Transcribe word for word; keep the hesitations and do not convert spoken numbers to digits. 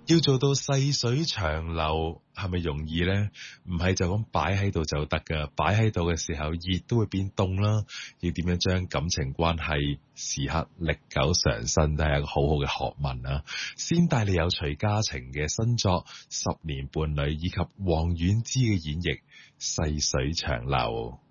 要做到細水長流，係咪容易呢？唔係就咁擺喺度就得噶，擺喺度嘅時候熱都會變凍啦。要點樣將感情關係時刻歷久常新，都係一個好好嘅學問啊！先帶你有徐嘉晴嘅新作《十年伴侶》，以及黃婉之嘅演繹《細水長流》。